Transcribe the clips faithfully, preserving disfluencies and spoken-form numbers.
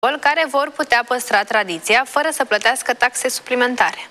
care vor putea păstra tradiția fără să plătească taxe suplimentare.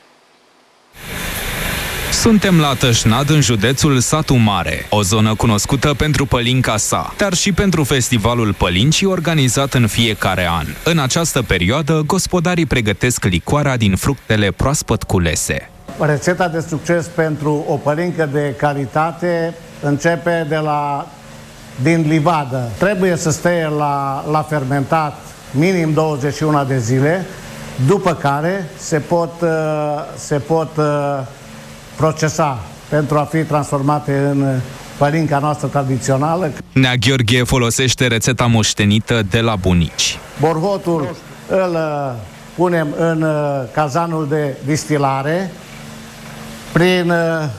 Suntem la Tășnad, în județul Satu Mare, o zonă cunoscută pentru pălinca sa, dar și pentru festivalul pălincii organizat în fiecare an. În această perioadă, gospodarii pregătesc licoarea din fructele proaspăt culese. Rețeta de succes pentru o pălincă de calitate începe de la, din livadă. Trebuie să stea la, la fermentat minim douăzeci și unu de zile, după care se pot, se pot procesa pentru a fi transformate în pălinca noastră tradițională. Nea Gheorghe folosește rețeta moștenită de la bunici. Borhotul îl punem în cazanul de distilare. Prin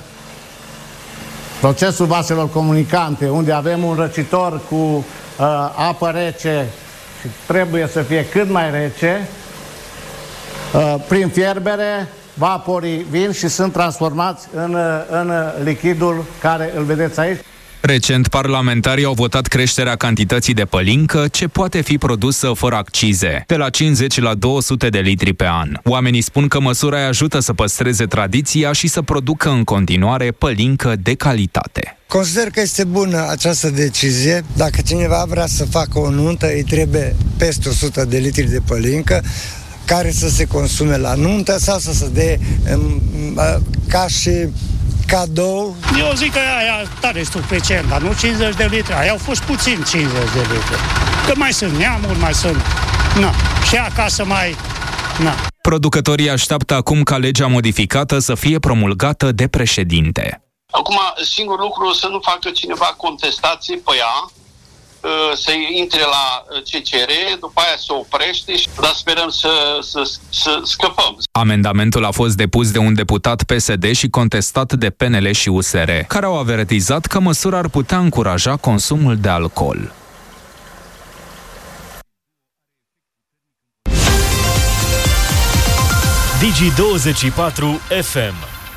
procesul vaselor comunicante, unde avem un răcitor cu uh, apă rece și trebuie să fie cât mai rece, uh, prin fierbere, vaporii vin și sunt transformați în, în lichidul care îl vedeți aici. Recent, parlamentarii au votat creșterea cantității de pălincă ce poate fi produsă fără accize, de la cincizeci la două sute de litri pe an. Oamenii spun că măsura îi ajută să păstreze tradiția și să producă în continuare pălincă de calitate. Consider că este bună această decizie. Dacă cineva vrea să facă o nuntă, îi trebuie peste o sută de litri de pălincă, care să se consume la nuntă sau să se dea ca și cadou. Eu zic că aia tare suficient, dar nu cincizeci de litri. Aia au fost puțin cincizeci de litri. Că mai sunt neamuri, mai sunt... Na. Și acasă mai... Na. Producătorii așteaptă acum ca legea modificată să fie promulgată de președinte. Acum, singur lucru, să nu facă cineva contestații pe ea, să intre la ce cere, după aia se oprește, dar sperăm să, să, să scăpăm. Amendamentul a fost depus de un deputat P S D și contestat de P N L și U S R, care au avertizat că măsura ar putea încuraja consumul de alcool. Digi douăzeci și patru F M.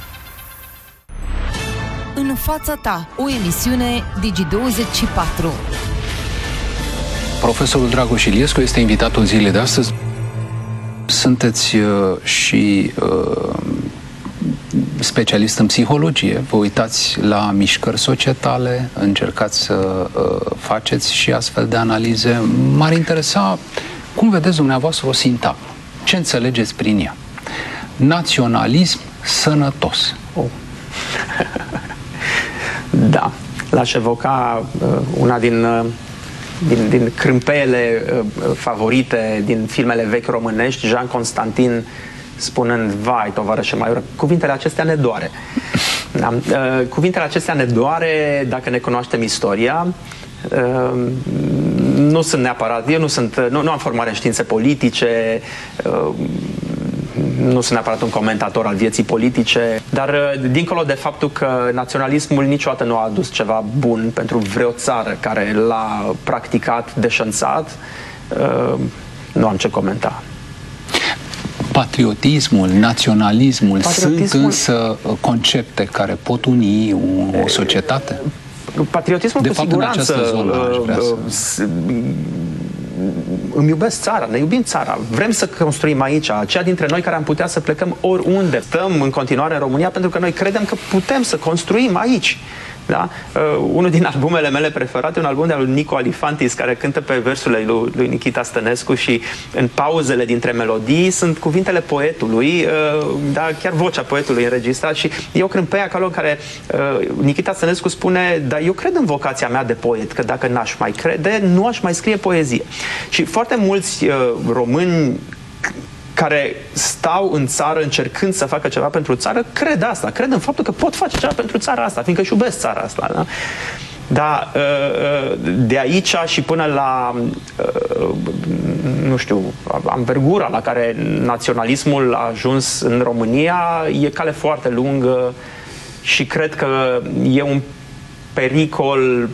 În fața ta, o emisiune Digi douăzeci și patru. Profesorul Dragoș Iliescu este invitatul zilei de astăzi. Sunteți uh, și uh, specialist în psihologie. Vă uitați la mișcări societale, încercați să uh, faceți și astfel de analize. M-ar interesa cum vedeți dumneavoastră o sintagmă. Ce înțelegeți prin ea? Naționalism sănătos. Oh. Da, l-aș evoca uh, una din... Uh, Din, din crâmpeele uh, favorite din filmele vechi românești, Jean Constantin spunând, vai, tovarășe Maioră, cuvintele acestea ne doare. Da? Uh, cuvintele acestea ne doare dacă ne cunoaștem istoria. Uh, nu sunt neapărat, eu nu, sunt, nu, nu am formare în științe politice, uh, nu sunt neapărat un comentator al vieții politice, dar dincolo de faptul că naționalismul niciodată nu a adus ceva bun pentru vreo țară care l-a practicat, deșanțat, nu am ce comenta. Patriotismul, naționalismul, Patriotismul... sunt însă concepte care pot uni o societate? Patriotismul de cu fapt, siguranță... În această zonă, aș vrea să... Îmi iubesc țara, ne iubim țara, vrem să construim aici, aceia dintre noi care am putea să plecăm oriunde. Stăm în continuare în România pentru că noi credem că putem să construim aici. Da? Uh, unul din albumele mele preferate, un album de al lui Nico Alifantis, care cântă pe versurile lui, lui Nikita Stănescu și în pauzele dintre melodii sunt cuvintele poetului, uh, da, chiar vocea poetului înregistrat și e o crâmpeie acolo în care uh, Nikita Stănescu spune, dar eu cred în vocația mea de poet, că dacă n-aș mai crede, nu aș mai scrie poezie. Și foarte mulți uh, români care stau în țară încercând să facă ceva pentru țară, cred asta, cred în faptul că pot face ceva pentru țara asta, fiindcă își iubesc țara asta. Da? Dar de aici și până la, nu știu, anvergura la care naționalismul a ajuns în România, e cale foarte lungă și cred că e un pericol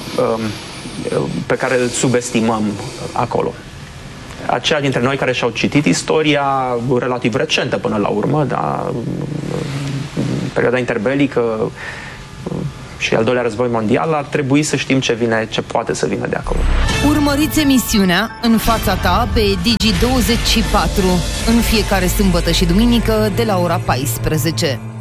pe care îl subestimăm acolo. Aceia dintre noi care și-au citit istoria relativ recentă până la urmă, da, perioada interbelică, și al doilea război mondial, ar trebui să știm ce vine, ce poate să vină de acolo. Urmăriți emisiunea În fața ta pe Digi douăzeci și patru în fiecare sâmbătă și duminică de la ora paisprezece.